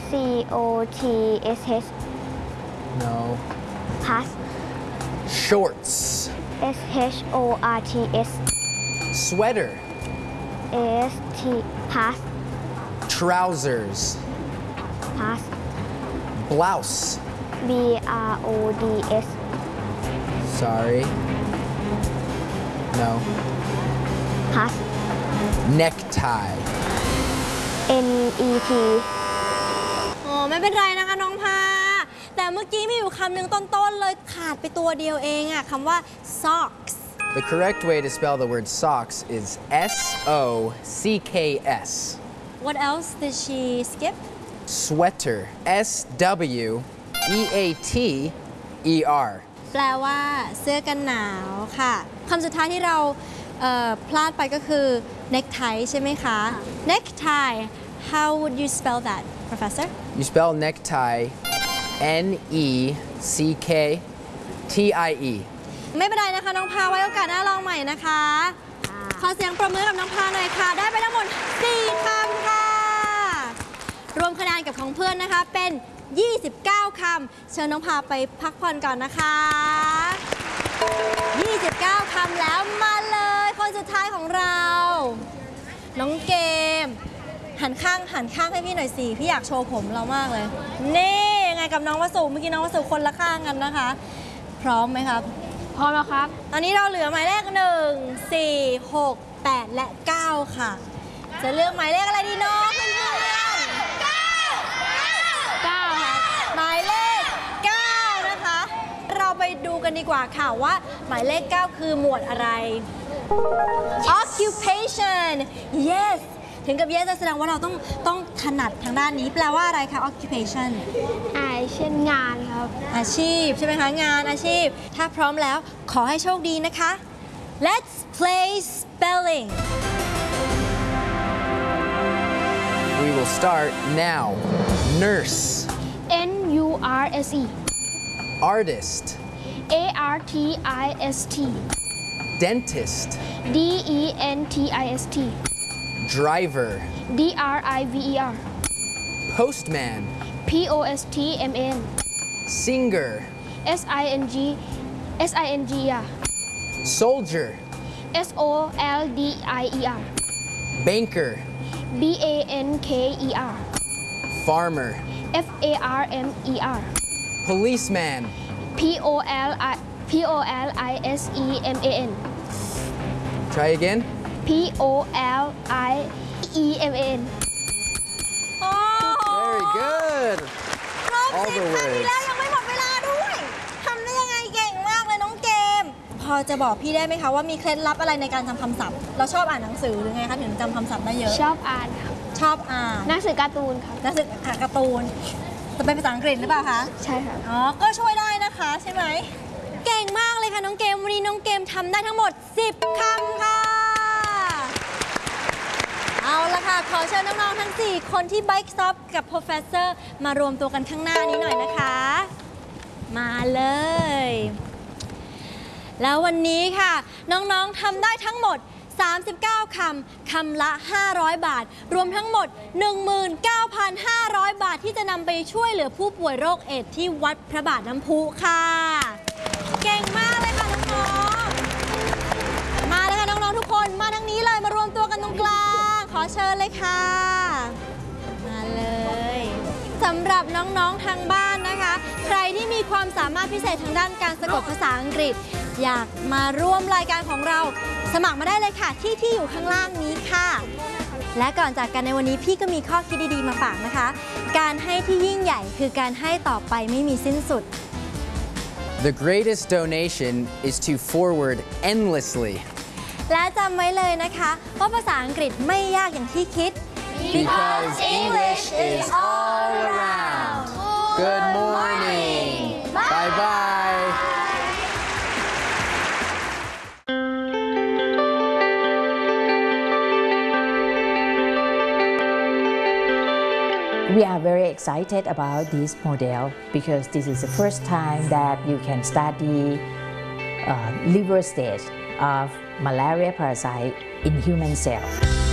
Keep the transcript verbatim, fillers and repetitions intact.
C O T S H No. pass Shorts. S H O R T S Sweater. S T pass Trousers. pass Blouse. B R O D S Sorry. No. pass Necktie. N E T อ๋อไม่เป็นไรนะคะน้องพาแต่เมื่อกี้มีอยู่คำหนึ่งต้นๆเลยขาดไปตัวเดียวเองอะคำว่า socks The correct way to spell the word socks is S O C K S. What else did she skip Sweater. S W E A T E R. แปลว่าเสื้อกันหนาวค่ะคำสุดท้ายที่เราเอ่อพลาดไปก็คือ necktie ใช่ไหมคะ necktie how would you spell that professor You spell necktie N E C K T I E. ไม่เป็นไรนะคะน้องพาไว้โอกาสหน้าลองใหม่นะคะขอเสียงปรบมือกับน้องพาหน่อยค่ะได้ไปทั้งหมดสี่คำค่ะรวมคะแนนกับของเพื่อนนะคะเป็นยี่สิบเก้าคำเชิญน้องพาไปพักผ่อนก่อนนะคะยี่สิบเก้าคำแล้วมาเลยคนสุดท้ายของเรา น้องเกม หันข้างหันข้างให้พี่หน่อยสิพี่อยากโชว์ผมเรามากเลยนี่ยังไงกับน้องวสุเมื่อกี้น้องวสุคนละข้างกันนะคะ พร้อมไหมครับพร้อมแล้วครับตอนนี้เราเหลือหมายเลขหนึ่ง สี่ หก แปด และ เก้า ค่ะ จะเลือกหมายเลขอะไรดีเนาะเพื่อนๆเก้าเก้าครับหมายเลข เก้า นะคะ เราไปดูกันดีกว่าค่ะว่าหมายเลข เก้า คือหมวดอะไร occupation yes ถึงกับ yes แสดงว่าเราต้องต้องถนัดทางด้านนี้แปลว่าอะไรคะ occupation อ่าเช่นงานครับอาชีพใช่ไหมคะงานอาชีพถ้าพร้อมแล้วขอให้โชคดีนะคะ Let's play spelling We will start now. Nurse. N U R S E Artist. A R T I S T Dentist. D E N T I S T Driver. D R I V E R Postman. P O S T M A N Singer. S I N G S I N G E R Soldier. S O L D I E R Banker. B A N K E R Farmer. F A R M E R Policeman. P O L I P O L I S E M A N Try again. P O L I E M A N โอ้ Very good. ครบ All สิบ the ครั้งที่ words. แล้วยังไม่หมดเวลาด้วยทำได้ยังไงเก่งมากเลยน้องเกม พอจะบอกพี่ได้ไหมคะว่ามีเคล็ดลับอะไรในการจำคำศัพท์ เราชอบอ่านหนังสือหรือไงคะถึงจำคำศัพท์ได้เยอะชอบอ่านครับชอบอ่านหนังสือการ์ตูนครับหนังสืออ่านการ์ตูนจะเป็นภาษาอังกฤษหรือเปล่าคะใช่ครับอ๋อ ก็ช่วยได้นะคะใช่ไหม เก่งมากเลยค่ะน้องเกมวันนี้น้องเกมทำได้ทั้งหมดสิบคำค่ะ เอาละค่ะ ขอเชิญน้องๆทั้งสี่คนที่ Bike Stop กับ Professor มารวมตัวกันข้างหน้านี้หน่อยนะคะ มาเลย แล้ววันนี้ค่ะ น้องๆทำได้ทั้งหมดสามสิบเก้าคำคำละห้าร้อยบาท รวมทั้งหมด หนึ่งหมื่นเก้าพันห้าร้อย บาทที่จะนำไปช่วยเหลือผู้ป่วยโรคเอดส์ที่วัดพระบาทน้ำพุค่ะ เก่งมากเลยค่ะน้องๆมาเลยค่ะน้องๆทุกคนมาทางนี้เลยมารวมตัวกันตรงกลางขอเชิญเลยค่ะมาเลยสำหรับน้องๆทางบ้านนะคะ ใครที่มีความสามารถพิเศษทางด้านการสะกดภาษาอังกฤษ อยากมาร่วมรายการของเราสมัครมาได้เลยค่ะที่ที่อยู่ข้างล่างนี้ค่ะ และก่อนจากกันในวันนี้พี่ก็มีข้อคิดดีๆมาฝากนะคะ การให้ที่ยิ่งใหญ่คือการให้ต่อไปไม่มีสิ้นสุด The greatest donation is to forward endlessly. และจำไว้เลยนะคะว่าภาษาอังกฤษไม่ยากอย่างที่คิด Because English is all around. Good morning. Bye bye. We are very excited about this model because this is the first time that you can study uh, liver stage of malaria parasite in human cell.